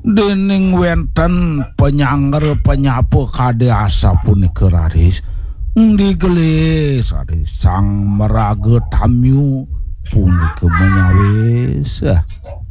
dening wenten penyanger penyapu kade asa punika raris digelis sang meraget hamyu punika menyawis